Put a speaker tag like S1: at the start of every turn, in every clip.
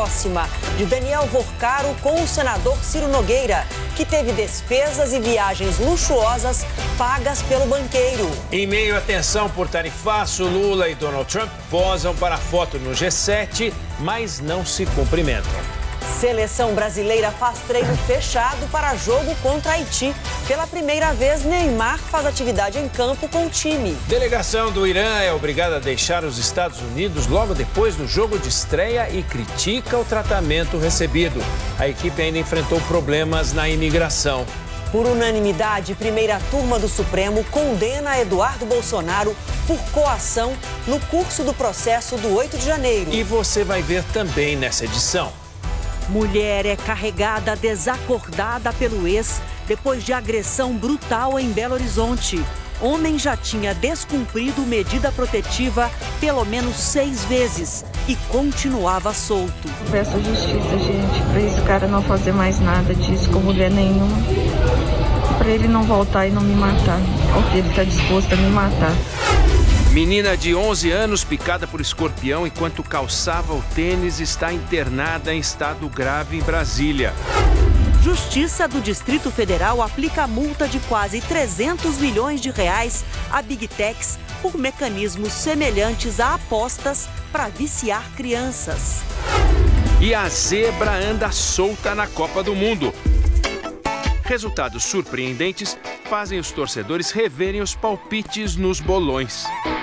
S1: próxima de Daniel Vorcaro com o senador Ciro Nogueira, que teve despesas e viagens luxuosas pagas pelo banqueiro.
S2: Em meio à tensão por tarifaço, Lula e Donald Trump posam para foto no G7, mas não se cumprimentam.
S1: Seleção brasileira faz treino fechado para jogo contra Haiti. Pela primeira vez, Neymar faz atividade em campo com o time.
S2: Delegação do Irã é obrigada a deixar os Estados Unidos logo depois do jogo de estreia e critica o tratamento recebido. A equipe ainda enfrentou problemas na imigração.
S1: Por unanimidade, primeira turma do Supremo condena Eduardo Bolsonaro por coação no curso do processo do 8 de janeiro.
S2: E você vai ver também nessa edição.
S1: Mulher é carregada desacordada pelo ex depois de agressão brutal em Belo Horizonte. Homem já tinha descumprido medida protetiva pelo menos 6 vezes e continuava solto.
S3: Peço a justiça, gente, para esse cara não fazer mais nada disso com mulher nenhuma. Para ele não voltar e não me matar, porque ele está disposto a me matar.
S2: Menina de 11 anos picada por escorpião enquanto calçava o tênis está internada em estado grave em Brasília.
S1: Justiça do Distrito Federal aplica multa de quase 300 milhões de reais a Big Techs por mecanismos semelhantes a apostas para viciar crianças.
S2: E a zebra anda solta na Copa do Mundo. Resultados surpreendentes fazem os torcedores reverem os palpites nos bolões.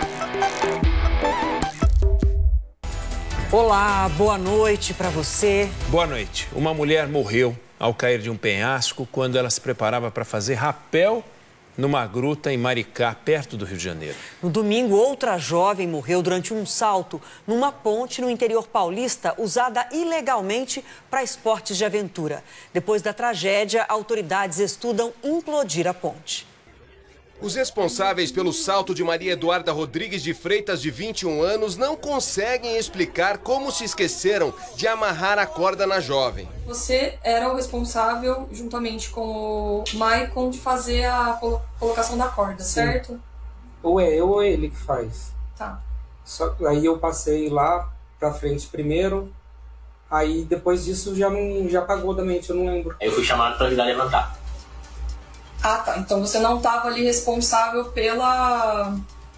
S1: Olá, boa noite para você.
S2: Boa noite. Uma mulher morreu ao cair de um penhasco quando ela se preparava para fazer rapel numa gruta em Maricá, perto do Rio de Janeiro.
S1: No domingo, outra jovem morreu durante um salto numa ponte no interior paulista usada ilegalmente para esportes de aventura. Depois da tragédia, autoridades estudam implodir a ponte.
S4: Os responsáveis pelo salto de Maria Eduarda Rodrigues de Freitas, de 21 anos, não conseguem explicar como se esqueceram de amarrar a corda na jovem.
S5: Você era o responsável, juntamente com o Maicon, de fazer a colocação da corda, certo?
S6: Ou é eu ou é ele que faz.
S5: Tá.
S6: Aí eu passei lá pra frente primeiro, aí depois disso já apagou da mente, eu não lembro.
S7: Eu fui chamado para ajudar a levantar.
S5: Ah, tá. Então você não estava ali responsável pela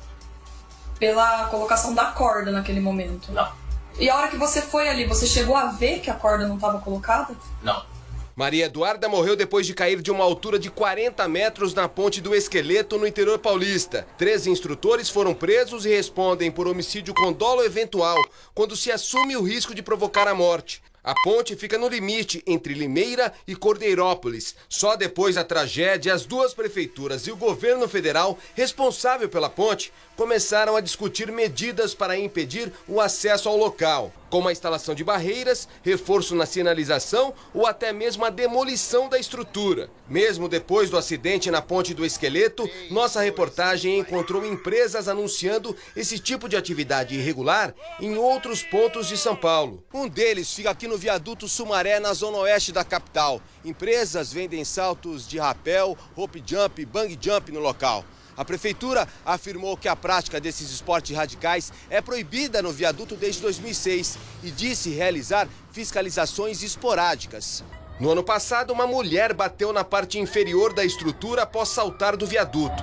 S5: colocação da corda naquele momento?
S7: Não.
S5: E a hora que você foi ali, você chegou a ver que a corda não estava colocada?
S7: Não.
S4: Maria Eduarda morreu depois de cair de uma altura de 40 metros na Ponte do Esqueleto, no interior paulista. 3 instrutores foram presos e respondem por homicídio com dolo eventual, quando se assume o risco de provocar a morte. A ponte fica no limite entre Limeira e Cordeirópolis. Só depois da tragédia, as 2 prefeituras e o governo federal responsável pela ponte começaram a discutir medidas para impedir o acesso ao local, como a instalação de barreiras, reforço na sinalização ou até mesmo a demolição da estrutura. Mesmo depois do acidente na Ponte do Esqueleto, nossa reportagem encontrou empresas anunciando esse tipo de atividade irregular em outros pontos de São Paulo. Um deles fica aqui no viaduto Sumaré, na zona oeste da capital. Empresas vendem saltos de rapel, rope jump e bang jump no local. A prefeitura afirmou que a prática desses esportes radicais é proibida no viaduto desde 2006 e disse realizar fiscalizações esporádicas. No ano passado, uma mulher bateu na parte inferior da estrutura após saltar do viaduto.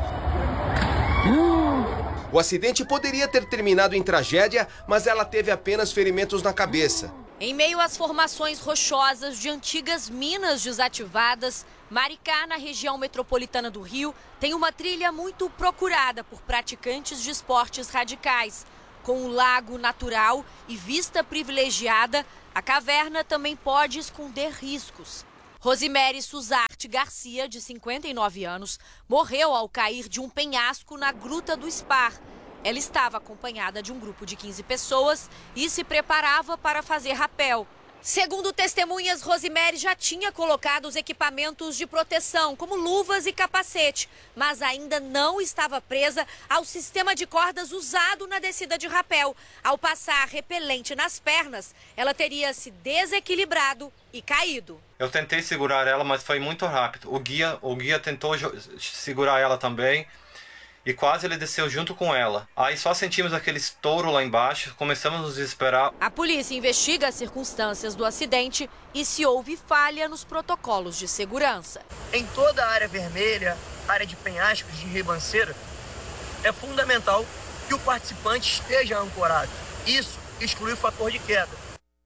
S4: O acidente poderia ter terminado em tragédia, mas ela teve apenas ferimentos na cabeça.
S8: Em meio às formações rochosas de antigas minas desativadas, Maricá, na região metropolitana do Rio, tem uma trilha muito procurada por praticantes de esportes radicais. Com um lago natural e vista privilegiada, a caverna também pode esconder riscos. Rosimere Suzarte Garcia, de 59 anos, morreu ao cair de um penhasco na Gruta do Spar. Ela estava acompanhada de um grupo de 15 pessoas e se preparava para fazer rapel. Segundo testemunhas, Rosimere já tinha colocado os equipamentos de proteção, como luvas e capacete, mas ainda não estava presa ao sistema de cordas usado na descida de rapel. Ao passar repelente nas pernas, ela teria se desequilibrado e caído.
S9: Eu tentei segurar ela, mas foi muito rápido. O guia tentou segurar ela também. e quase ele desceu junto com ela. Aí só sentimos aquele estouro lá embaixo, começamos a nos desesperar.
S8: A polícia investiga as circunstâncias do acidente e se houve falha nos protocolos de segurança.
S10: Em toda a área vermelha, área de penhascos, de ribanceira, é fundamental que o participante esteja ancorado. Isso exclui o fator de queda.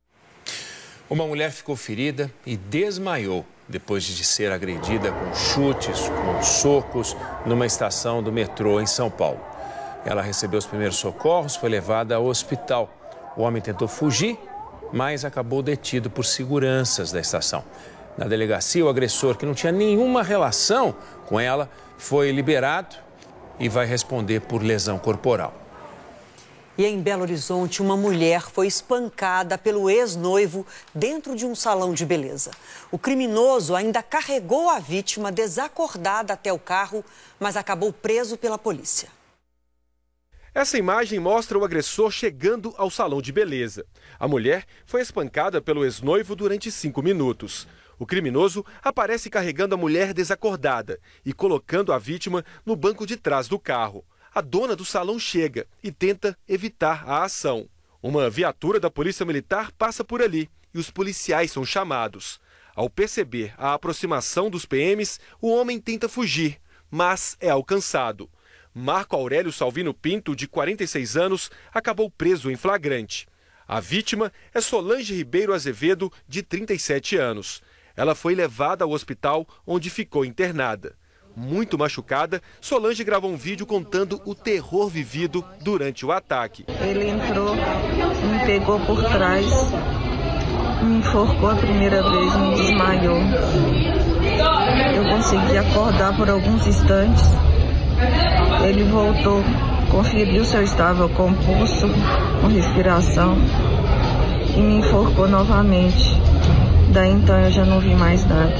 S2: Uma mulher ficou ferida e desmaiou depois de ser agredida com chutes, com socos, numa estação do metrô em São Paulo. Ela recebeu os primeiros socorros, foi levada ao hospital. O homem tentou fugir, mas acabou detido por seguranças da estação. Na delegacia, o agressor, que não tinha nenhuma relação com ela, foi liberado e vai responder por lesão corporal.
S1: E em Belo Horizonte, uma mulher foi espancada pelo ex-noivo dentro de um salão de beleza. O criminoso ainda carregou a vítima desacordada até o carro, mas acabou preso pela polícia.
S11: Essa imagem mostra o agressor chegando ao salão de beleza. A mulher foi espancada pelo ex-noivo durante 5 minutos. O criminoso aparece carregando a mulher desacordada e colocando a vítima no banco de trás do carro. A dona do salão chega e tenta evitar a ação. Uma viatura da Polícia Militar passa por ali e os policiais são chamados. Ao perceber a aproximação dos PMs, o homem tenta fugir, mas é alcançado. Marco Aurélio Salvino Pinto, de 46 anos, acabou preso em flagrante. A vítima é Solange Ribeiro Azevedo, de 37 anos. Ela foi levada ao hospital, onde ficou internada. Muito machucada, Solange gravou um vídeo contando o terror vivido durante o ataque.
S3: Ele entrou, me pegou por trás, me enforcou a primeira vez, me desmaiou. Eu consegui acordar por alguns instantes. Ele voltou, conferiu se eu estava com pulso, com respiração e me enforcou novamente. Daí então eu já não vi mais nada.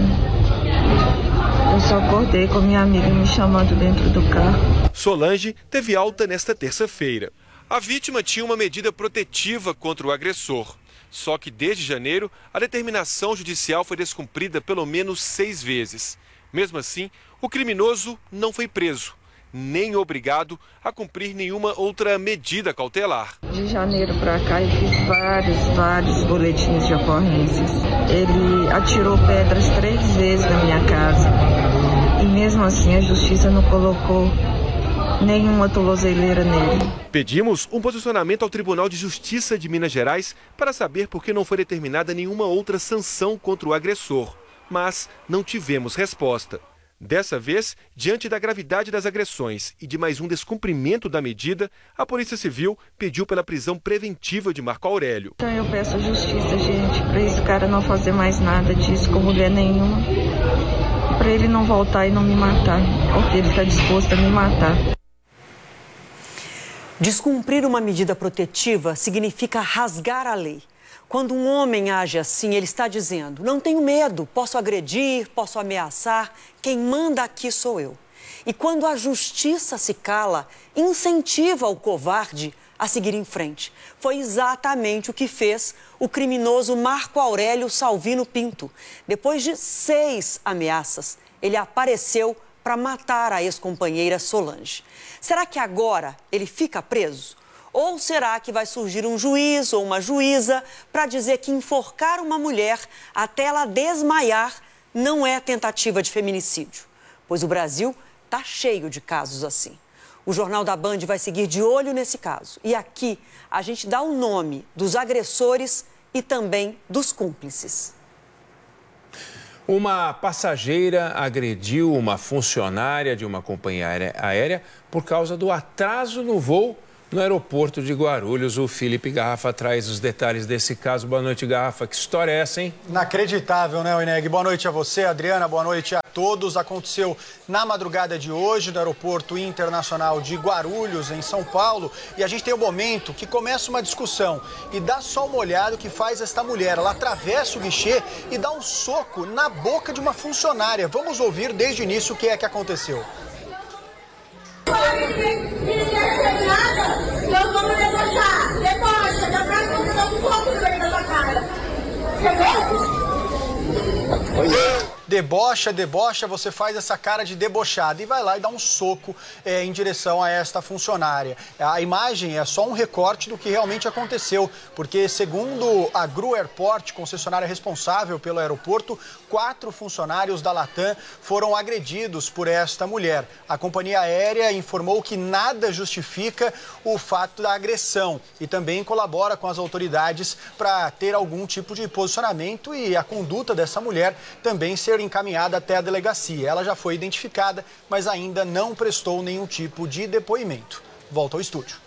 S3: Eu só acordei com minha amiga me chamando dentro do carro.
S11: Solange teve alta nesta terça-feira. A vítima tinha uma medida protetiva contra o agressor. Só que desde janeiro, a determinação judicial foi descumprida pelo menos 6 vezes. Mesmo assim, o criminoso não foi preso, nem obrigado a cumprir nenhuma outra medida cautelar.
S3: De janeiro para cá eu fiz vários boletins de ocorrências. Ele atirou pedras 3 vezes na minha casa. E mesmo assim a justiça não colocou nenhuma tornozeleira nele.
S11: Pedimos um posicionamento ao Tribunal de Justiça de Minas Gerais para saber por que não foi determinada nenhuma outra sanção contra o agressor, mas não tivemos resposta. Dessa vez, diante da gravidade das agressões e de mais um descumprimento da medida, a Polícia Civil pediu pela prisão preventiva de Marco Aurélio.
S3: Então eu peço à justiça, gente, para esse cara não fazer mais nada disso com mulher nenhuma. Para ele não voltar e não me matar, porque ele está disposto a me matar.
S1: Descumprir uma medida protetiva significa rasgar a lei. Quando um homem age assim, ele está dizendo: não tenho medo, posso agredir, posso ameaçar, quem manda aqui sou eu. E quando a justiça se cala, incentiva o covarde a seguir em frente. Foi exatamente o que fez o criminoso Marco Aurélio Salvino Pinto. Depois de 6 ameaças, ele apareceu para matar a ex-companheira Solange. Será que agora ele fica preso? Ou será que vai surgir um juiz ou uma juíza para dizer que enforcar uma mulher até ela desmaiar não é tentativa de feminicídio? Pois o Brasil está cheio de casos assim. O Jornal da Band vai seguir de olho nesse caso. E aqui a gente dá o nome dos agressores e também dos cúmplices.
S2: Uma passageira agrediu uma funcionária de uma companhia aérea por causa do atraso no voo no aeroporto de Guarulhos. O Felipe Garrafa traz os detalhes desse caso. Boa noite, Garrafa. Que história é essa, hein?
S12: Inacreditável, né, Oineg? Boa noite a você, Adriana. Boa noite a todos. Aconteceu na madrugada de hoje no Aeroporto Internacional de Guarulhos, em São Paulo. E a gente tem um momento que começa uma discussão. E dá só uma olhada o que faz esta mulher. Ela atravessa o guichê e dá um soco na boca de uma funcionária. Vamos ouvir desde o início o que é que aconteceu.
S13: Eu vou me debochar. Debocha, da próxima eu dou um pouco no meio da sua cara. Entendeu?
S12: debocha, você faz essa cara de debochada e vai lá e dá um soco em direção a esta funcionária. A imagem é só um recorte do que realmente aconteceu, porque segundo a Gru Airport, concessionária responsável pelo aeroporto, 4 funcionários da Latam foram agredidos por esta mulher. A companhia aérea informou que nada justifica o fato da agressão e também colabora com as autoridades para ter algum tipo de posicionamento e a conduta dessa mulher também ser encaminhada até a delegacia. Ela já foi identificada, mas ainda não prestou nenhum tipo de depoimento. Volta ao estúdio.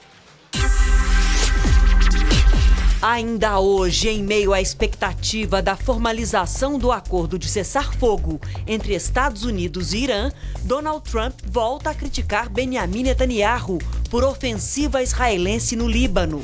S1: Ainda hoje, em meio à expectativa da formalização do acordo de cessar-fogo entre Estados Unidos e Irã, Donald Trump volta a criticar Benjamin Netanyahu por ofensiva israelense no Líbano.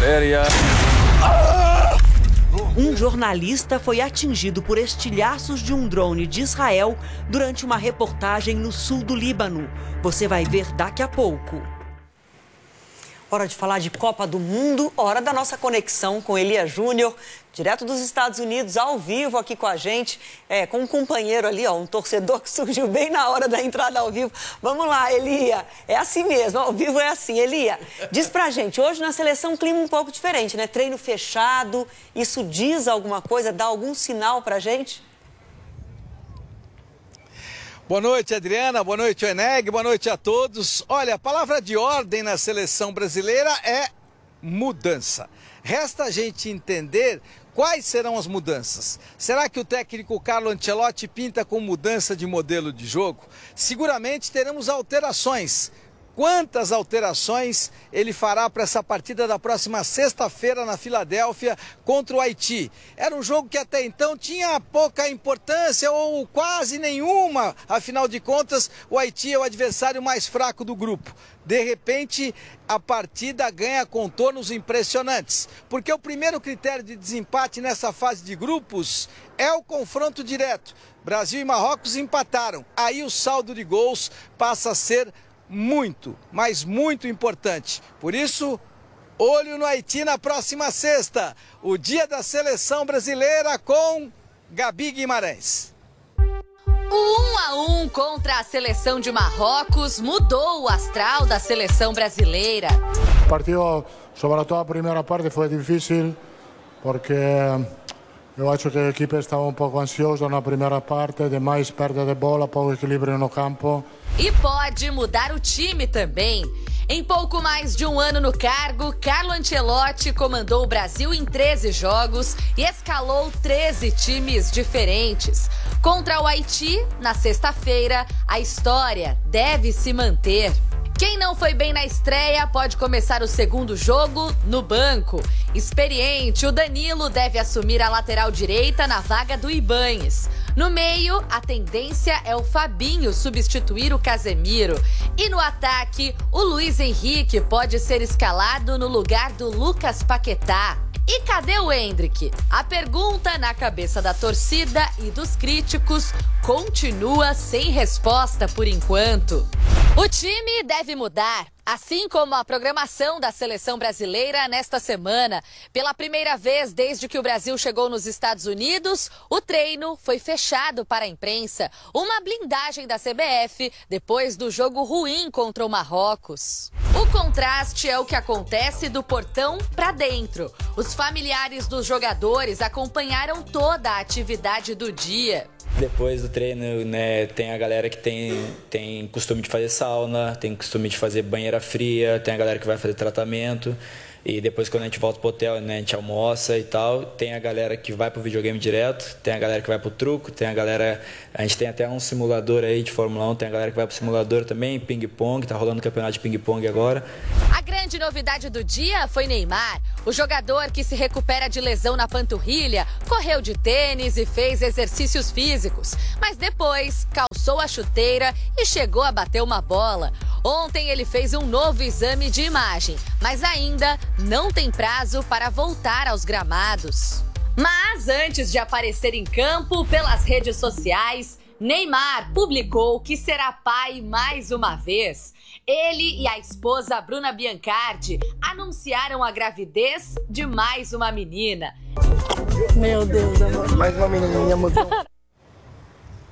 S1: Um jornalista foi atingido por estilhaços de um drone de Israel durante uma reportagem no sul do Líbano. Você vai ver daqui a pouco. Hora de falar de Copa do Mundo, hora da nossa conexão com Elia Júnior, direto dos Estados Unidos, ao vivo aqui com a gente, com um companheiro ali, um torcedor que surgiu bem na hora da entrada ao vivo. Vamos lá, Elia, é assim mesmo, ao vivo é assim. Elia, diz pra gente, hoje na seleção um clima um pouco diferente, né? Treino fechado, isso diz alguma coisa, dá algum sinal pra gente?
S14: Boa noite, Adriana. Boa noite, Eneg. Boa noite a todos. Olha, a palavra de ordem na seleção brasileira é mudança. Resta a gente entender quais serão as mudanças. Será que o técnico Carlo Ancelotti pinta com mudança de modelo de jogo? Seguramente teremos alterações. Quantas alterações ele fará para essa partida da próxima sexta-feira na Filadélfia contra o Haiti? Era um jogo que até então tinha pouca importância ou quase nenhuma. Afinal de contas, o Haiti é o adversário mais fraco do grupo. De repente, a partida ganha contornos impressionantes, porque o primeiro critério de desempate nessa fase de grupos é o confronto direto. Brasil e Marrocos empataram. Aí o saldo de gols passa a ser muito, mas muito importante. Por isso, olho no Haiti na próxima sexta, o dia da seleção brasileira com Gabi Guimarães.
S8: O 1-1 contra a seleção de Marrocos mudou o astral da seleção brasileira.
S15: O partido, sobretudo a primeira parte, foi difícil, porque eu acho que a equipe estava um pouco ansiosa na primeira parte, demais perda de bola, pouco equilíbrio no campo.
S8: E pode mudar o time também. Em pouco mais de um ano no cargo, Carlo Ancelotti comandou o Brasil em 13 jogos e escalou 13 times diferentes. Contra o Haiti, na sexta-feira, a história deve se manter. Quem não foi bem na estreia pode começar o segundo jogo no banco. Experiente, o Danilo deve assumir a lateral direita na vaga do Ibañez. No meio, a tendência é o Fabinho substituir o Casemiro. E no ataque, o Luiz Henrique pode ser escalado no lugar do Lucas Paquetá. E cadê o Endrick? A pergunta na cabeça da torcida e dos críticos continua sem resposta por enquanto. O time deve mudar, assim como a programação da seleção brasileira nesta semana. Pela primeira vez desde que o Brasil chegou nos Estados Unidos, o treino foi fechado para a imprensa. Uma blindagem da CBF depois do jogo ruim contra o Marrocos. O contraste é o que acontece do portão para dentro. Os familiares dos jogadores acompanharam toda a atividade do dia.
S16: Depois do treino, né, tem a galera que tem costume de fazer sauna, tem costume de fazer banheira fria, tem a galera que vai fazer tratamento. E depois, quando a gente volta pro hotel, né, a gente almoça e tal. Tem a galera que vai pro videogame direto, tem a galera que vai pro truco, tem a galera... A gente tem até um simulador aí de Fórmula 1, tem a galera que vai pro simulador também, ping-pong, tá rolando um campeonato de ping-pong agora.
S8: A grande novidade do dia foi Neymar. O jogador que se recupera de lesão na panturrilha, correu de tênis e fez exercícios físicos. Mas depois, calçou a chuteira e chegou a bater uma bola. Ontem ele fez um novo exame de imagem, mas ainda não tem prazo para voltar aos gramados. Mas antes de aparecer em campo pelas redes sociais, Neymar publicou que será pai mais uma vez. Ele e a esposa Bruna Biancardi anunciaram a gravidez de mais uma menina.
S3: Meu Deus, amor.
S10: Mais uma menininha, mudou.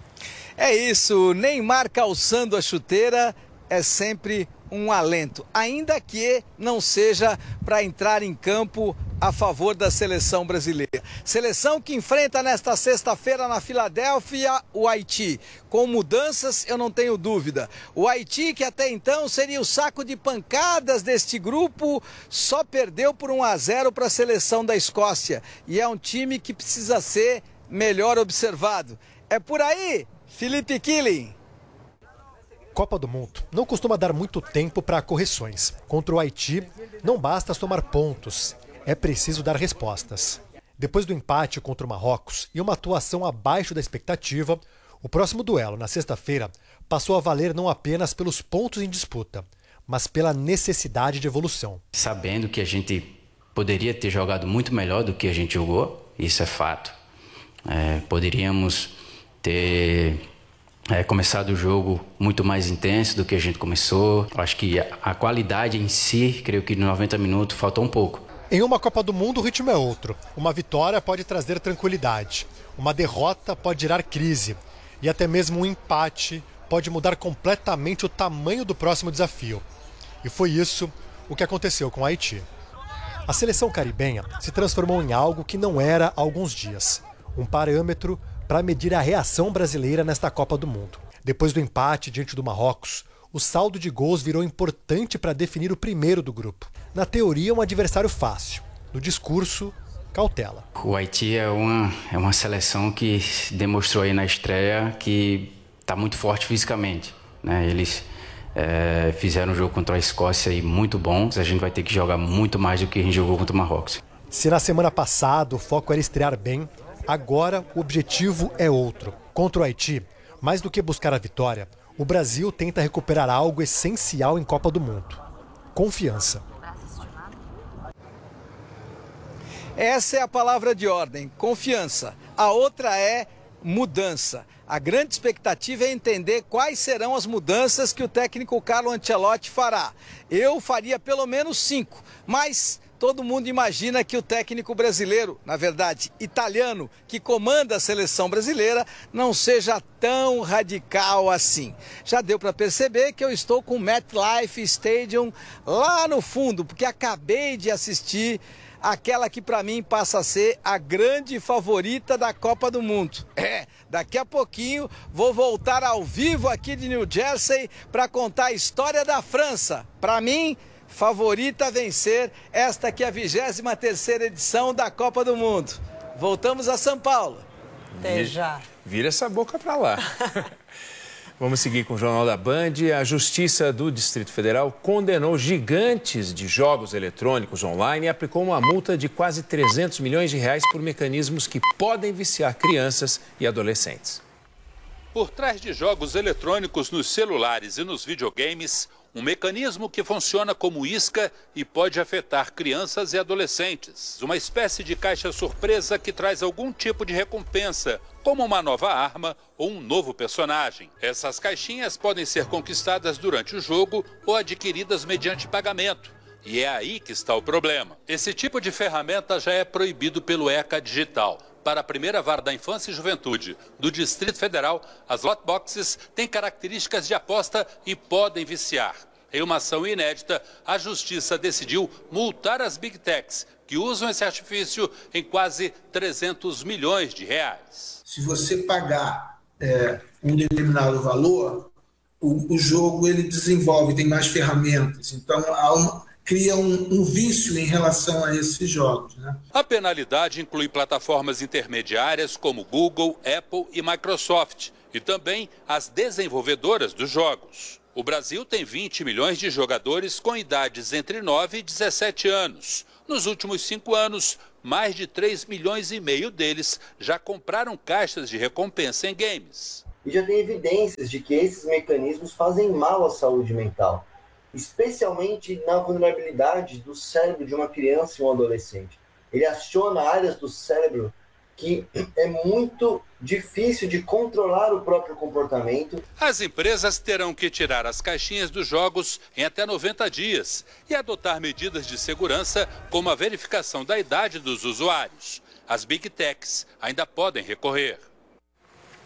S14: É isso, Neymar calçando a chuteira é sempre um alento, ainda que não seja para entrar em campo a favor da seleção brasileira. Seleção que enfrenta nesta sexta-feira na Filadélfia o Haiti. Com mudanças, eu não tenho dúvida. O Haiti, que até então seria o saco de pancadas deste grupo, só perdeu por 1-0 para a seleção da Escócia. E é um time que precisa ser melhor observado. É por aí, Felipe Killing.
S17: Copa do Mundo não costuma dar muito tempo para correções. Contra o Haiti, não basta somar pontos, é preciso dar respostas. Depois do empate contra o Marrocos e uma atuação abaixo da expectativa, o próximo duelo, na sexta-feira, passou a valer não apenas pelos pontos em disputa, mas pela necessidade de evolução.
S18: Sabendo que a gente poderia ter jogado muito melhor do que a gente jogou, isso é fato. Poderíamos ter começado o jogo muito mais intenso do que a gente começou. Acho que a qualidade em si, creio que nos 90 minutos faltou um pouco.
S17: Em uma Copa do Mundo o ritmo é outro. Uma vitória pode trazer tranquilidade. Uma derrota pode gerar crise. E até mesmo um empate pode mudar completamente o tamanho do próximo desafio. E foi isso o que aconteceu com o Haiti. A seleção caribenha se transformou em algo que não era há alguns dias. Um parâmetro para medir a reação brasileira nesta Copa do Mundo. Depois do empate diante do Marrocos, o saldo de gols virou importante para definir o primeiro do grupo. Na teoria, um adversário fácil. No discurso, cautela.
S18: O Haiti é uma seleção que demonstrou aí na estreia que está muito forte fisicamente, né? Eles fizeram um jogo contra a Escócia e muito bom. A gente vai ter que jogar muito mais do que a gente jogou contra o Marrocos.
S17: Se na semana passada o foco era estrear bem, agora o objetivo é outro. Contra o Haiti, mais do que buscar a vitória, o Brasil tenta recuperar algo essencial em Copa do Mundo: confiança.
S14: Essa é a palavra de ordem, confiança. A outra é mudança. A grande expectativa é entender quais serão as mudanças que o técnico Carlo Ancelotti fará. Eu faria pelo menos 5, mas todo mundo imagina que o técnico brasileiro, na verdade italiano, que comanda a seleção brasileira, não seja tão radical assim. Já deu para perceber que eu estou com o MetLife Stadium lá no fundo, porque acabei de assistir aquela que para mim passa a ser a grande favorita da Copa do Mundo. Daqui a pouquinho vou voltar ao vivo aqui de New Jersey para contar a história da França. Para mim, favorita a vencer esta que é a 23ª edição da Copa do Mundo. Voltamos a São Paulo.
S1: Até já.
S2: Vira essa boca para lá. Vamos seguir com o Jornal da Band. A Justiça do Distrito Federal condenou gigantes de jogos eletrônicos online e aplicou uma multa de quase 300 milhões de reais por mecanismos que podem viciar crianças e adolescentes.
S19: Por trás de jogos eletrônicos nos celulares e nos videogames, um mecanismo que funciona como isca e pode afetar crianças e adolescentes. Uma espécie de caixa surpresa que traz algum tipo de recompensa, como uma nova arma ou um novo personagem. Essas caixinhas podem ser conquistadas durante o jogo ou adquiridas mediante pagamento. E é aí que está o problema. Esse tipo de ferramenta já é proibido pelo ECA Digital. Para a primeira vara da infância e juventude do Distrito Federal, as lockboxes têm características de aposta e podem viciar. Em uma ação inédita, a Justiça decidiu multar as Big Techs, que usam esse artifício, em quase 300 milhões de reais.
S20: Se você pagar um determinado valor, o jogo ele desenvolve, tem mais ferramentas. Então, cria um vício em relação a esses jogos, né?
S19: A penalidade inclui plataformas intermediárias como Google, Apple e Microsoft, e também as desenvolvedoras dos jogos. O Brasil tem 20 milhões de jogadores com idades entre 9 e 17 anos. Nos últimos 5 anos, mais de 3 milhões e meio deles já compraram caixas de recompensa em games.
S21: E já tem evidências de que esses mecanismos fazem mal à saúde mental, especialmente na vulnerabilidade do cérebro de uma criança e um adolescente. Ele aciona áreas do cérebro que é muito difícil de controlar o próprio comportamento.
S19: As empresas terão que tirar as caixinhas dos jogos em até 90 dias e adotar medidas de segurança, como a verificação da idade dos usuários. As Big Techs ainda podem recorrer.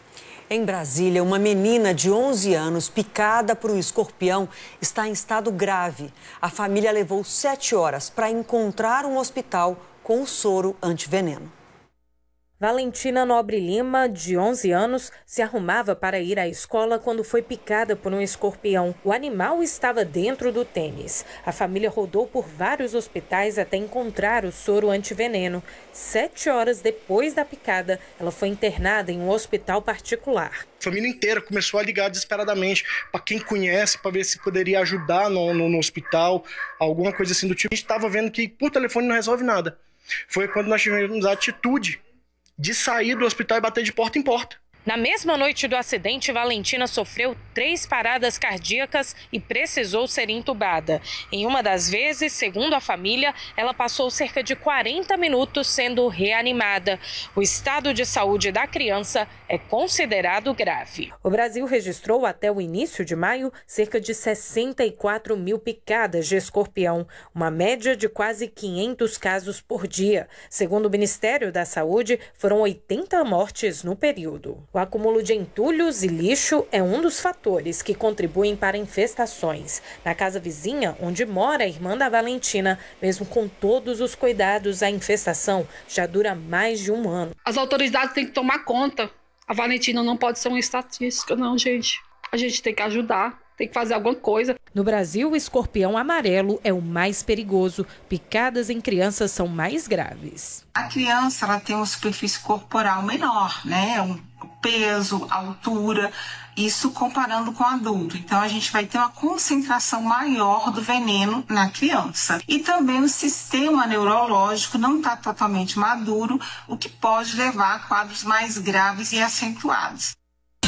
S1: Em Brasília, uma menina de 11 anos, picada por um escorpião, está em estado grave. A família levou 7 horas para encontrar um hospital com o soro antiveneno.
S6: Valentina Nobre Lima, de 11 anos, se arrumava para ir à escola quando foi picada por um escorpião. O animal estava dentro do tênis. A família rodou por vários hospitais até encontrar o soro antiveneno. 7 horas depois da picada, ela foi internada em um hospital particular.
S22: A família inteira começou a ligar desesperadamente para quem conhece, para ver se poderia ajudar no hospital, alguma coisa assim do tipo. A gente estava vendo que por telefone não resolve nada. Foi quando nós tivemos a atitude de sair do hospital e bater de porta em porta.
S6: Na mesma noite do acidente, Valentina sofreu 3 paradas cardíacas e precisou ser entubada. Em uma das vezes, segundo a família, ela passou cerca de 40 minutos sendo reanimada. O estado de saúde da criança é considerado grave. O Brasil registrou até o início de maio cerca de 64 mil picadas de escorpião, uma média de quase 500 casos por dia. Segundo o Ministério da Saúde, foram 80 mortes no período. O acúmulo de entulhos e lixo é um dos fatores que contribuem para infestações. Na casa vizinha, onde mora a irmã da Valentina, mesmo com todos os cuidados, a infestação já dura mais de 1 ano.
S23: As autoridades têm que tomar conta. A Valentina não pode ser uma estatística, não, gente. A gente tem que ajudar, tem que fazer alguma coisa.
S6: No Brasil, o escorpião amarelo é o mais perigoso. Picadas em crianças são mais graves.
S24: A criança ela tem uma superfície corporal menor, né? O peso, a altura, isso comparando com o adulto. Então, a gente vai ter uma concentração maior do veneno na criança. E também o sistema neurológico não está totalmente maduro, o que pode levar a quadros mais graves e acentuados.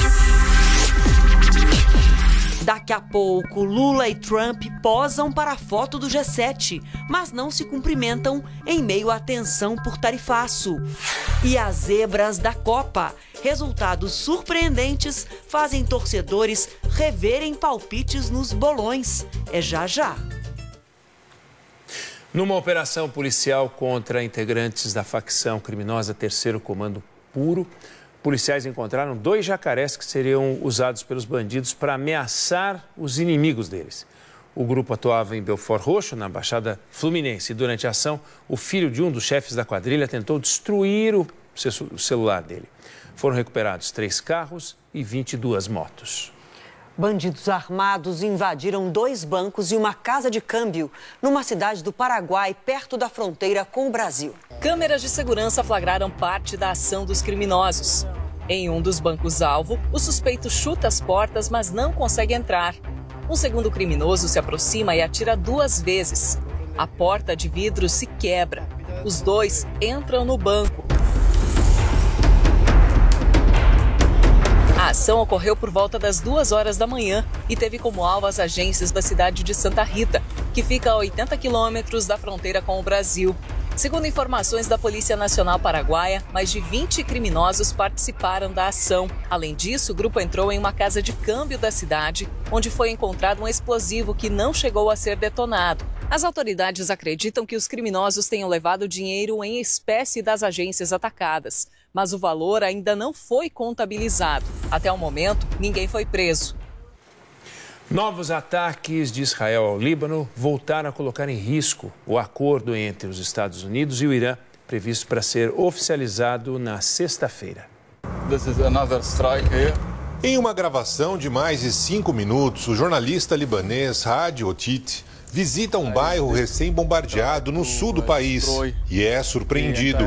S1: Daqui a pouco, Lula e Trump posam para a foto do G7, mas não se cumprimentam em meio à tensão por tarifaço. E as zebras da Copa. Resultados surpreendentes fazem torcedores reverem palpites nos bolões. É já já.
S2: Numa operação policial contra integrantes da facção criminosa Terceiro Comando Puro, policiais encontraram 2 jacarés que seriam usados pelos bandidos para ameaçar os inimigos deles. O grupo atuava em Belford Roxo, na Baixada Fluminense, e durante a ação, o filho de um dos chefes da quadrilha tentou destruir o celular dele. Foram recuperados 3 carros e 22 motos.
S1: Bandidos armados invadiram 2 bancos e uma casa de câmbio numa cidade do Paraguai, perto da fronteira com o Brasil.
S25: Câmeras de segurança flagraram parte da ação dos criminosos. Em um dos bancos-alvo, o suspeito chuta as portas, mas não consegue entrar. Um segundo criminoso se aproxima e atira 2 vezes. A porta de vidro se quebra. Os 2 entram no banco. A ação ocorreu por volta das 2 horas da manhã e teve como alvo as agências da cidade de Santa Rita, que fica a 80 quilômetros da fronteira com o Brasil. Segundo informações da Polícia Nacional Paraguaia, mais de 20 criminosos participaram da ação. Além disso, o grupo entrou em uma casa de câmbio da cidade, onde foi encontrado um explosivo que não chegou a ser detonado. As autoridades acreditam que os criminosos tenham levado dinheiro em espécie das agências atacadas, mas o valor ainda não foi contabilizado. Até o momento, ninguém foi preso.
S2: Novos ataques de Israel ao Líbano voltaram a colocar em risco o acordo entre os Estados Unidos e o Irã, previsto para ser oficializado na sexta-feira.
S26: Em uma gravação de mais de 5 minutos, o jornalista libanês Hadi Otit visita um bairro recém-bombardeado no sul do país e é surpreendido.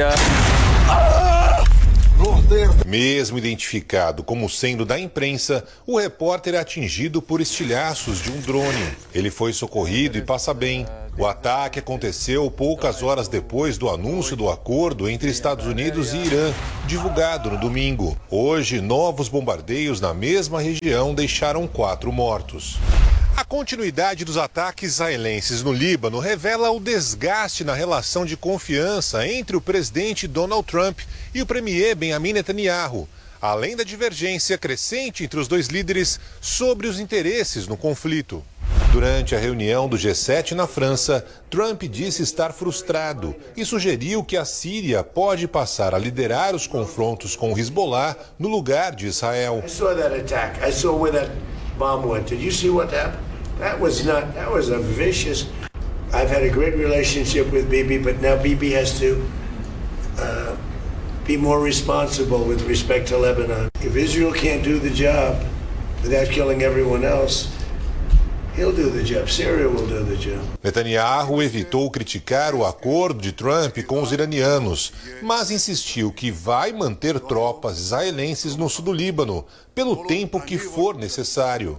S26: Mesmo identificado como sendo da imprensa, o repórter é atingido por estilhaços de um drone. Ele foi socorrido e passa bem. O ataque aconteceu poucas horas depois do anúncio do acordo entre Estados Unidos e Irã, divulgado no domingo. Hoje, novos bombardeios na mesma região deixaram 4 mortos. A continuidade dos ataques israelenses no Líbano revela o desgaste na relação de confiança entre o presidente Donald Trump e o premier Benjamin Netanyahu, além da divergência crescente entre os 2 líderes sobre os interesses no conflito. Durante a reunião do G7 na França, Trump disse estar frustrado e sugeriu que a Síria pode passar a liderar os confrontos com o Hezbollah no lugar de Israel.
S4: I saw that attack. I saw where that bomb went. Did you see what happened? That was a vicious. I've had a great relationship with Bibi, but now Bibi has to be more responsible with respect to Lebanon. If Israel can't do the job without killing everyone else, he'll do the job. Syria will do the job.
S26: Netanyahu evitou criticar o acordo de Trump com os iranianos, mas insistiu que vai manter tropas israelenses no sul do Líbano pelo tempo que for necessário.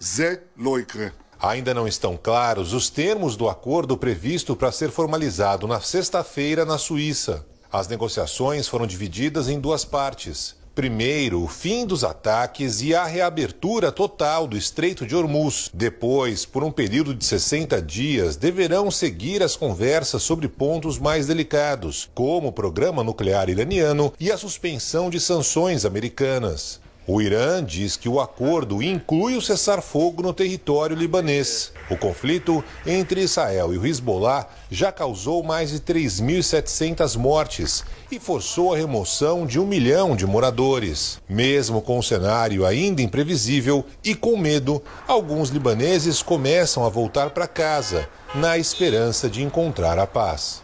S26: Ainda não estão claros os termos do acordo previsto para ser formalizado na sexta-feira na Suíça. As negociações foram divididas em duas partes. Primeiro, o fim dos ataques e a reabertura total do Estreito de Hormuz. Depois, por um período de 60 dias, deverão seguir as conversas sobre pontos mais delicados, como o programa nuclear iraniano e a suspensão de sanções americanas. O Irã diz que o acordo inclui o cessar-fogo no território libanês. O conflito entre Israel e o Hezbollah já causou mais de 3.700 mortes e forçou a remoção de 1 milhão de moradores. Mesmo com o cenário ainda imprevisível e com medo, alguns libaneses começam a voltar para casa, na esperança de encontrar a paz.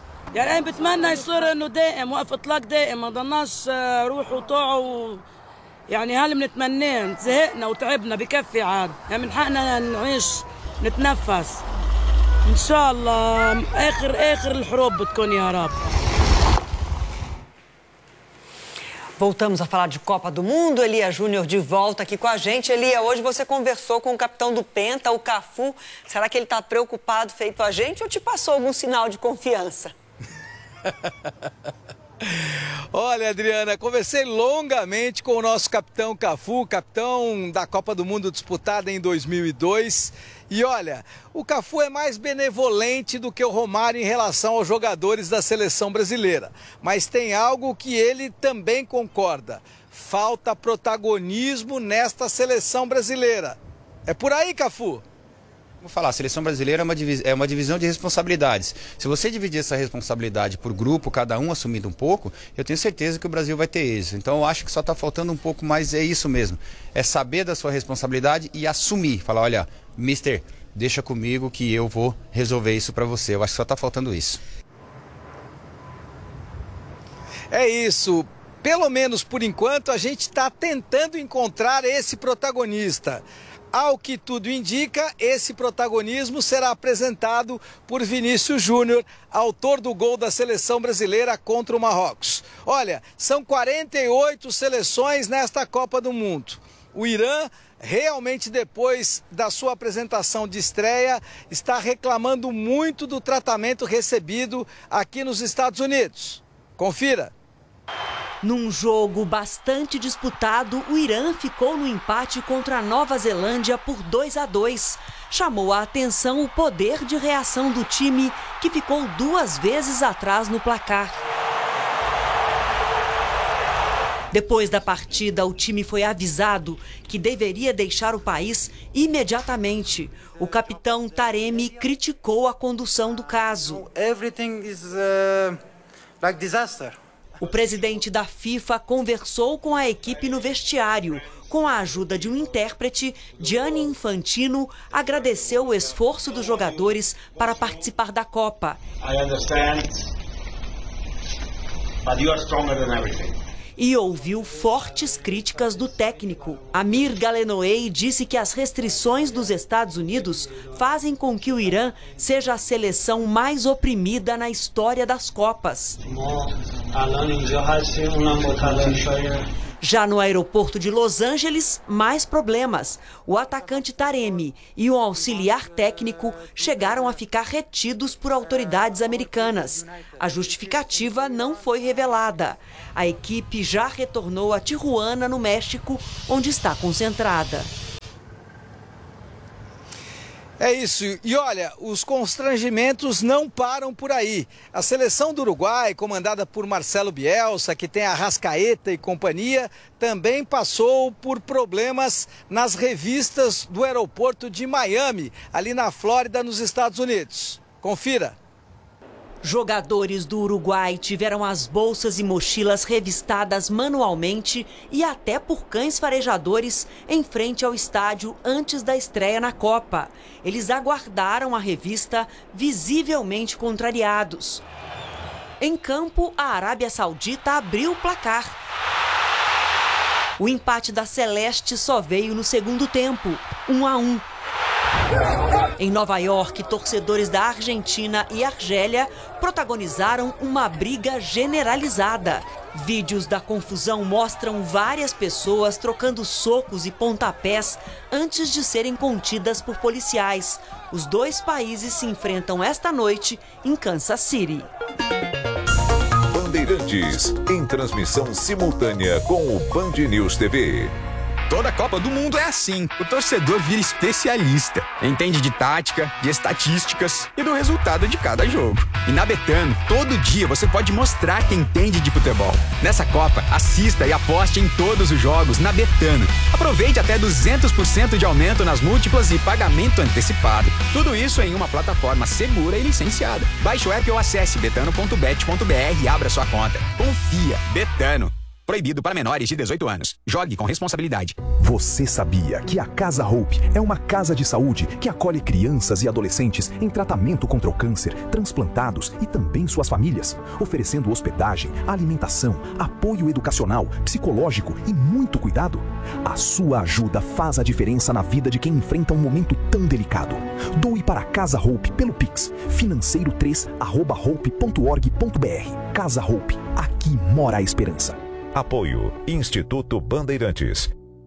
S5: يعني هل بنتمناه زهقنا وتعبنا بكفي عاد يعني من حقنا نعيش نتنفس ان شاء الله اخر الحروب بتكون يا رب.
S1: Voltamos a falar de Copa do Mundo. Elia Júnior de volta aqui com a gente. Elia, hoje você conversou com o capitão do Penta, o Cafu. Será que ele está preocupado feito a gente ou te passou algum sinal de confiança?
S14: Olha, Adriana, conversei longamente com o nosso capitão Cafu, capitão da Copa do Mundo disputada em 2002. E olha, o Cafu é mais benevolente do que o Romário em relação aos jogadores da seleção brasileira. Mas tem algo que ele também concorda: falta protagonismo nesta seleção brasileira. É por aí, Cafu?
S7: Vou falar, a seleção brasileira é uma divisão de responsabilidades. Se você dividir essa responsabilidade por grupo, cada um assumindo um pouco, eu tenho certeza que o Brasil vai ter êxito. Então eu acho que só está faltando um pouco mais, é isso mesmo. É saber da sua responsabilidade e assumir. Falar, olha, mister, deixa comigo que eu vou resolver isso para você. Eu acho que só está faltando isso.
S14: É isso. Pelo menos por enquanto a gente está tentando encontrar esse protagonista. Ao que tudo indica, esse protagonismo será apresentado por Vinícius Júnior, autor do gol da seleção brasileira contra o Marrocos. Olha, são 48 seleções nesta Copa do Mundo. O Irã, realmente depois da sua apresentação de estreia, está reclamando muito do tratamento recebido aqui nos Estados Unidos. Confira.
S1: Num jogo bastante disputado, o Irã ficou no empate contra a Nova Zelândia por 2-2. Chamou a atenção o poder de reação do time, que ficou 2 vezes atrás no placar. Depois da partida, o time foi avisado que deveria deixar o país imediatamente. O capitão Taremi criticou a condução do caso.
S9: Everything is like disaster.
S1: O presidente da FIFA conversou com a equipe no vestiário. Com a ajuda de um intérprete, Gianni Infantino agradeceu o esforço dos jogadores para participar da Copa.
S11: I understand, but you are stronger than everything.
S1: E ouviu fortes críticas do técnico. Amir Galenoei disse que as restrições dos Estados Unidos fazem com que o Irã seja a seleção mais oprimida na história das Copas. Já no aeroporto de Los Angeles, mais problemas. O atacante Taremi e o auxiliar técnico chegaram a ficar retidos por autoridades americanas. A justificativa não foi revelada. A equipe já retornou a Tijuana, no México, onde está concentrada.
S14: É isso. E olha, os constrangimentos não param por aí. A seleção do Uruguai, comandada por Marcelo Bielsa, que tem a Arrascaeta e companhia, também passou por problemas nas revistas do aeroporto de Miami, ali na Flórida, nos Estados Unidos. Confira.
S1: Jogadores do Uruguai tiveram as bolsas e mochilas revistadas manualmente e até por cães farejadores em frente ao estádio antes da estreia na Copa. Eles aguardaram a revista visivelmente contrariados. Em campo, a Arábia Saudita abriu o placar. O empate da Celeste só veio no segundo tempo, 1-1. Em Nova York, torcedores da Argentina e Argélia protagonizaram uma briga generalizada. Vídeos da confusão mostram várias pessoas trocando socos e pontapés antes de serem contidas por policiais. Os dois países se enfrentam esta noite em Kansas City.
S3: Bandeirantes, em transmissão simultânea com o Band News TV.
S8: Toda a Copa do Mundo é assim. O torcedor vira especialista. Entende de tática, de estatísticas e do resultado de cada jogo. E na Betano, todo dia você pode mostrar que entende de futebol. Nessa Copa, assista e aposte em todos os jogos na Betano. Aproveite até 200% de aumento nas múltiplas e pagamento antecipado. Tudo isso em uma plataforma segura e licenciada. Baixe o app ou acesse betano.bet.br e abra sua conta. Confia. Betano. Proibido para menores de 18 anos. Jogue com responsabilidade.
S12: Você sabia que a Casa Hope é uma casa de saúde que acolhe crianças e adolescentes em tratamento contra o câncer, transplantados e também suas famílias, oferecendo hospedagem, alimentação, apoio educacional, psicológico e muito cuidado? A sua ajuda faz a diferença na vida de quem enfrenta um momento tão delicado. Doe para a Casa Hope pelo Pix, financeiro3@hope.org.br. Casa Hope, aqui mora a esperança.
S3: Apoio Instituto Bandeirantes.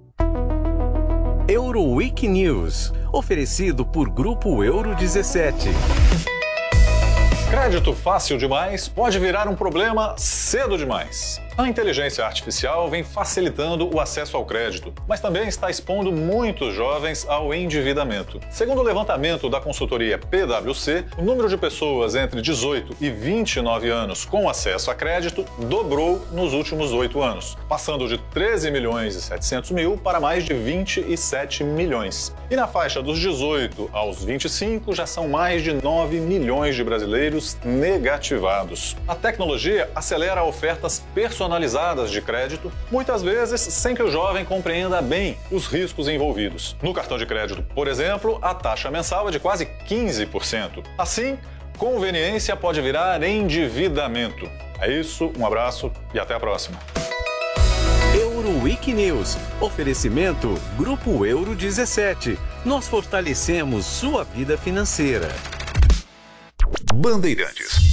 S13: Euroweek News, oferecido por Grupo Euro 17.
S15: Crédito fácil demais pode virar um problema cedo demais. A inteligência artificial vem facilitando o acesso ao crédito, mas também está expondo muitos jovens ao endividamento. Segundo o levantamento da consultoria PwC, o número de pessoas entre 18 e 29 anos com acesso a crédito dobrou nos últimos 8 anos, passando de 13 milhões e 700 mil para mais de 27 milhões. E na faixa dos 18 aos 25 já são mais de 9 milhões de brasileiros negativados. A tecnologia acelera ofertas personalizadas de crédito, muitas vezes sem que o jovem compreenda bem os riscos envolvidos. No cartão de crédito, por exemplo, a taxa mensal é de quase 15%. Assim, conveniência pode virar endividamento. É isso, um abraço e até a próxima.
S13: Euroweek News, oferecimento Grupo Euro 17. Nós fortalecemos sua vida financeira.
S3: Bandeirantes.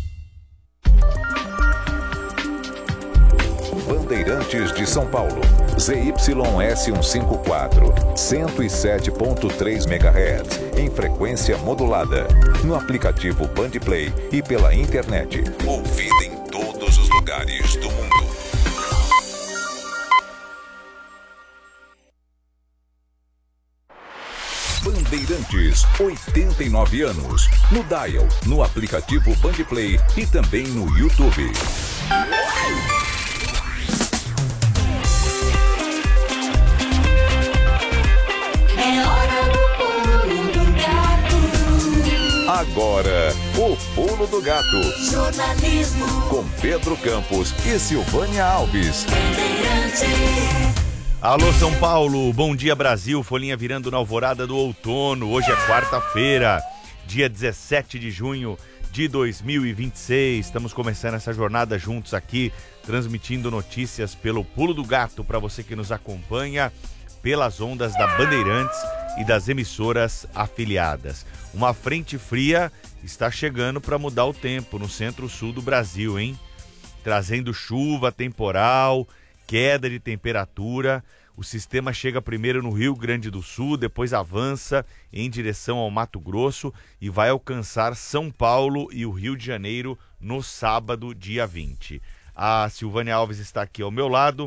S3: Bandeirantes de São Paulo, ZYS154, 107.3 MHz, em frequência modulada, no aplicativo Bandplay e pela internet, ouvida em todos os lugares do mundo. Bandeirantes, 89 anos, no Dial, no aplicativo Bandplay e também no YouTube. Agora, o Pulo do Gato. Jornalismo. Com Pedro Campos e Silvânia Alves.
S16: Alô, São Paulo. Bom dia, Brasil. Folhinha virando na alvorada do outono. Hoje é quarta-feira, dia 17 de junho de 2026. Estamos começando essa jornada juntos aqui, transmitindo notícias pelo Pulo do Gato para você que nos acompanha pelas ondas da Bandeirantes e das emissoras afiliadas. Uma frente fria está chegando para mudar o tempo no centro-sul do Brasil, hein? Trazendo chuva, temporal, queda de temperatura. O sistema chega primeiro no Rio Grande do Sul, depois avança em direção ao Mato Grosso e vai alcançar São Paulo e o Rio de Janeiro no sábado, dia 20. A Silvânia Alves está aqui ao meu lado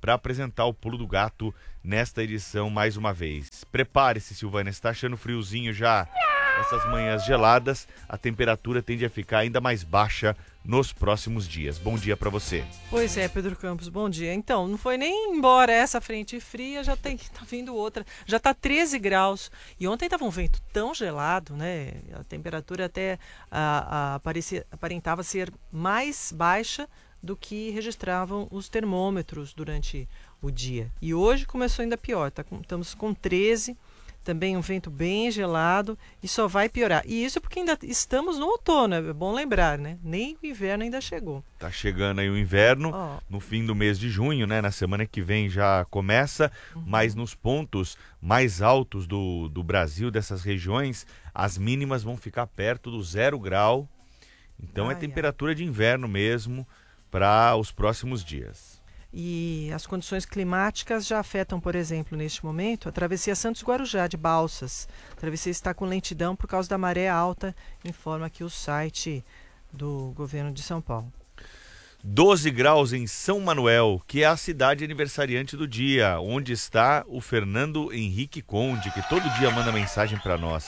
S16: para apresentar o Pulo do Gato nesta edição mais uma vez. Prepare-se, Silvânia, está achando friozinho já essas manhãs geladas, a temperatura tende a ficar ainda mais baixa nos próximos dias. Bom dia para você.
S10: Pois é, Pedro Campos, bom dia. Então, não foi nem embora essa frente fria, tá vindo outra. Já tá 13 graus. E ontem tava um vento tão gelado, né? A temperatura até aparentava ser mais baixa do que registravam os termômetros durante o dia. E hoje começou ainda pior, estamos com 13, também um vento bem gelado e só vai piorar. E isso porque ainda estamos no outono, é bom lembrar, né? Nem o inverno ainda chegou.
S16: Tá chegando aí o inverno, no fim do mês de junho, né? Na semana que vem já começa, mas nos pontos mais altos do Brasil, dessas regiões, as mínimas vão ficar perto do 0 grau. Então é temperatura de inverno mesmo para os próximos dias.
S10: E as condições climáticas já afetam, por exemplo, neste momento, a travessia Santos-Guarujá de Balsas. A travessia está com lentidão por causa da maré alta, informa aqui o site do governo de São Paulo.
S16: 12 graus em São Manuel, que é a cidade aniversariante do dia, onde está o Fernando Henrique Conde, que todo dia manda mensagem para nós.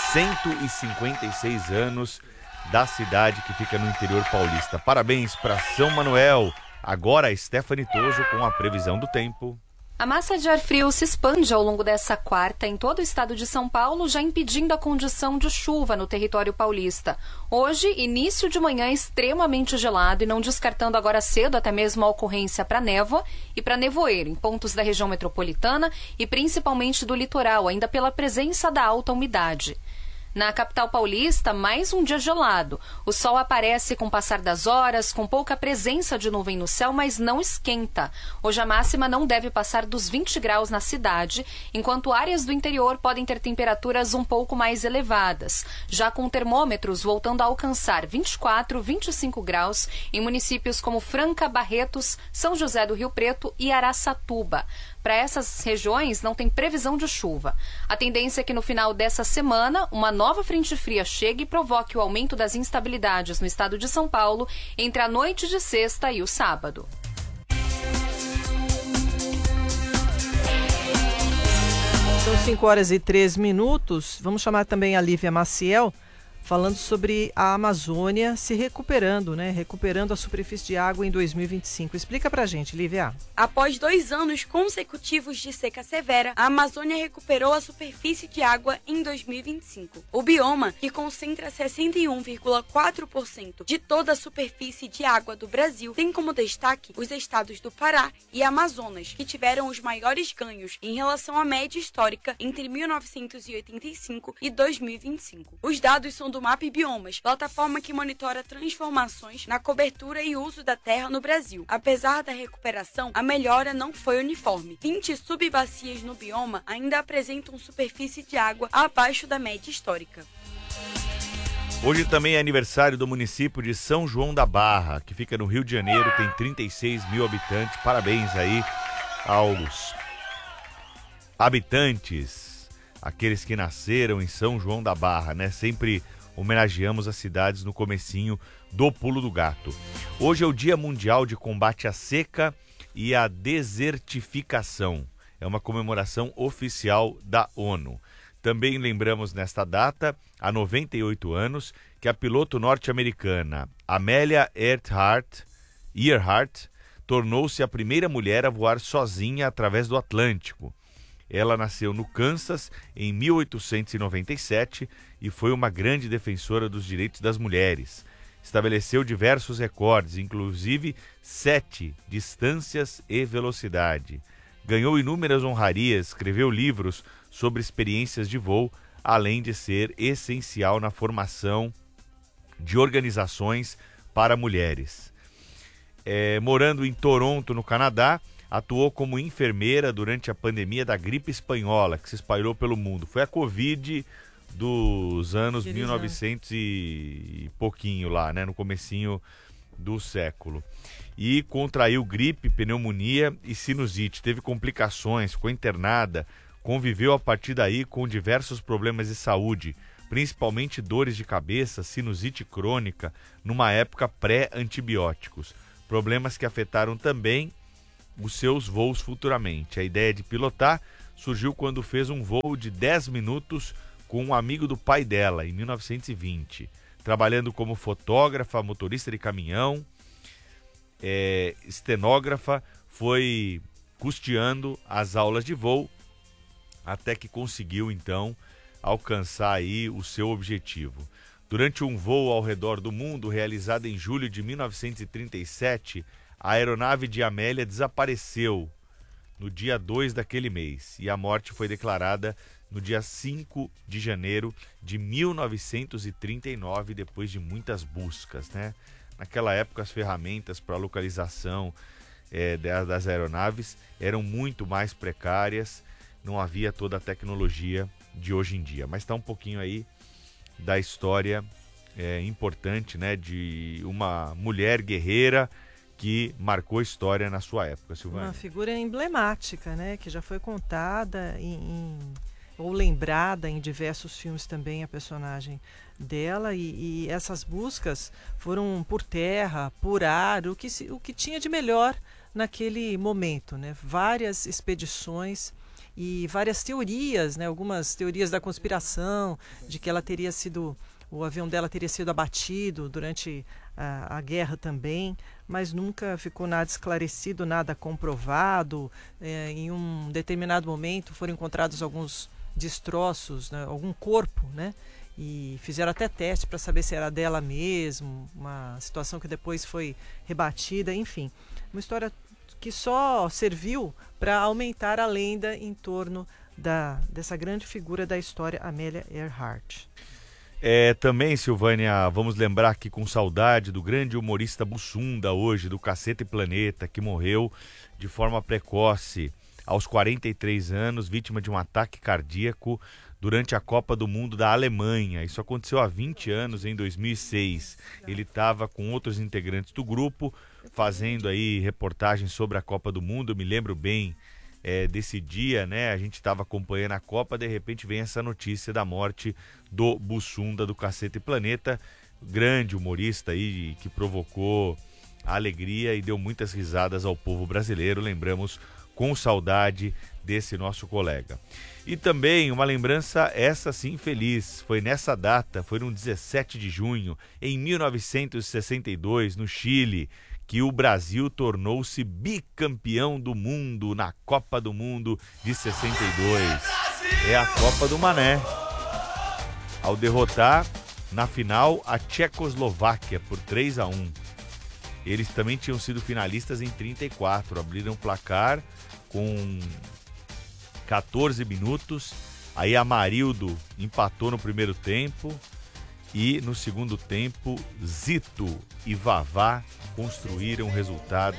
S16: 156 anos da cidade que fica no interior paulista. Parabéns para São Manuel. Agora a Stephanie Toso com a previsão do tempo.
S17: A massa de ar frio se expande ao longo dessa quarta em todo o estado de São Paulo, já impedindo a condição de chuva no território paulista. Hoje, início de manhã extremamente gelado e não descartando agora cedo até mesmo a ocorrência para névoa e para nevoeiro em pontos da região metropolitana e principalmente do litoral, ainda pela presença da alta umidade. Na capital paulista, mais um dia gelado. O sol aparece com o passar das horas, com pouca presença de nuvem no céu, mas não esquenta. Hoje a máxima não deve passar dos 20 graus na cidade, enquanto áreas do interior podem ter temperaturas um pouco mais elevadas, já com termômetros voltando a alcançar 24, 25 graus em municípios como Franca, Barretos, São José do Rio Preto e Araçatuba. Para essas regiões não tem previsão de chuva. A tendência é que no final dessa semana, uma nova frente fria chegue e provoque o aumento das instabilidades no estado de São Paulo entre a noite de sexta e o sábado.
S10: São 5 horas e 3 minutos. Vamos chamar também a Lívia Maciel, falando sobre a Amazônia se recuperando, né? Recuperando a superfície de água em 2025. Explica pra gente, Lívia.
S18: Após 2 anos consecutivos de seca severa, a Amazônia recuperou a superfície de água em 2025. O bioma, que concentra 61,4% de toda a superfície de água do Brasil, tem como destaque os estados do Pará e Amazonas, que tiveram os maiores ganhos em relação à média histórica entre 1985 e 2025. Os dados são do MAP Biomas, plataforma que monitora transformações na cobertura e uso da terra no Brasil. Apesar da recuperação, a melhora não foi uniforme. 20 subbacias no bioma ainda apresentam superfície de água abaixo da média histórica.
S16: Hoje também é aniversário do município de São João da Barra, que fica no Rio de Janeiro, tem 36 mil habitantes. Parabéns aí aos habitantes, aqueles que nasceram em São João da Barra, né? Sempre homenageamos as cidades no comecinho do Pulo do Gato. Hoje é o Dia Mundial de Combate à Seca e à Desertificação. É uma comemoração oficial da ONU. Também lembramos nesta data, há 98 anos, que a piloto norte-americana Amelia Earhart tornou-se a primeira mulher a voar sozinha através do Atlântico. Ela nasceu no Kansas em 1897 e foi uma grande defensora dos direitos das mulheres. Estabeleceu diversos recordes, inclusive 7 distâncias e velocidade. Ganhou inúmeras honrarias, escreveu livros sobre experiências de voo, além de ser essencial na formação de organizações para mulheres. Morando em Toronto, no Canadá, atuou como enfermeira durante a pandemia da gripe espanhola, que se espalhou pelo mundo. Foi a Covid dos anos 1900 e pouquinho lá, né, no comecinho do século. E contraiu gripe, pneumonia e sinusite. Teve complicações, ficou internada, conviveu a partir daí com diversos problemas de saúde, principalmente dores de cabeça, sinusite crônica, numa época pré-antibióticos. Problemas que afetaram também os seus voos futuramente. A ideia de pilotar surgiu quando fez um voo de 10 minutos com um amigo do pai dela, em 1920. Trabalhando como fotógrafa, motorista de caminhão, estenógrafa, foi custeando as aulas de voo até que conseguiu, então, alcançar aí o seu objetivo. Durante um voo ao redor do mundo, realizado em julho de 1937, a aeronave de Amélia desapareceu no dia 2 daquele mês e a morte foi declarada no dia 5 de janeiro de 1939, depois de muitas buscas, né? Naquela época, as ferramentas para localização das aeronaves eram muito mais precárias, não havia toda a tecnologia de hoje em dia. Mas está um pouquinho aí da história importante, né, de uma mulher guerreira que marcou história na sua época, Silvânia.
S10: Uma figura emblemática, né, que já foi contada ou lembrada em diversos filmes também, a personagem dela, e essas buscas foram por terra, por ar, o que tinha de melhor naquele momento, né? Várias expedições e várias teorias, né? Algumas teorias da conspiração, de que o avião dela teria sido abatido durante a guerra também, mas nunca ficou nada esclarecido, nada comprovado. Em um determinado momento foram encontrados alguns destroços, né? Algum corpo, né? E fizeram até teste para saber se era dela mesmo, uma situação que depois foi rebatida, enfim. Uma história que só serviu para aumentar a lenda em torno dessa grande figura da história, Amélia Earhart.
S16: Também, Silvânia, vamos lembrar aqui com saudade do grande humorista Bussunda hoje, do Cacete e Planeta, que morreu de forma precoce, aos 43 anos, vítima de um ataque cardíaco durante a Copa do Mundo da Alemanha. Isso aconteceu há 20 anos, em 2006. Ele estava com outros integrantes do grupo, fazendo aí reportagens sobre a Copa do Mundo. Eu me lembro bem desse dia, né? A gente estava acompanhando a Copa, de repente vem essa notícia da morte do Bussunda, do Cacete e Planeta, grande humorista aí que provocou alegria e deu muitas risadas ao povo brasileiro. Lembramos com saudade desse nosso colega. E também uma lembrança, essa sim feliz, foi nessa data, foi no 17 de junho, em 1962, no Chile, que o Brasil tornou-se bicampeão do mundo na Copa do Mundo de 62. É a Copa do Mané. Ao derrotar na final a Tchecoslováquia por 3-1. Eles também tinham sido finalistas em 34, abriram o placar com 14 minutos. Aí Amarildo empatou no primeiro tempo e no segundo tempo Zito e Vavá construíram o resultado